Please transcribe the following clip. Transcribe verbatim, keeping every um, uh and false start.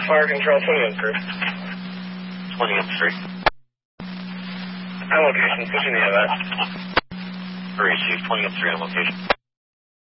Fire control, twenty and three. twenty and three. On location, pushing the event. Receive twenty and three on location.